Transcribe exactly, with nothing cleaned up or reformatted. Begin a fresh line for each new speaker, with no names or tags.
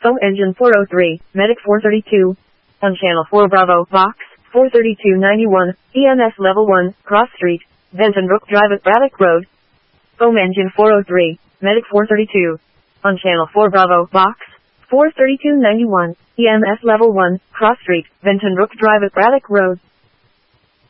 Foam engine four oh three, Medic four thirty-two. On channel four Bravo, Box, four thirty-two ninety-one, E M S level one, Cross Street, Benton Brook Drive at Braddock Road. Foam engine four oh three, Medic four thirty-two. On channel four Bravo, Box, four thirty-two ninety-one, E M S level one, Cross Street, Benton Brook Drive at Braddock Road.